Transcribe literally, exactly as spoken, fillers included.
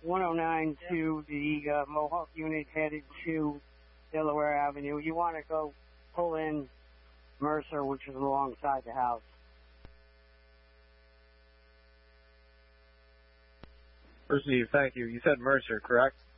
one oh nine to the uh, Mohawk unit headed to Delaware Avenue. You want to go pull in Mercer, which is alongside the house. Receive, thank you. You said Mercer, correct?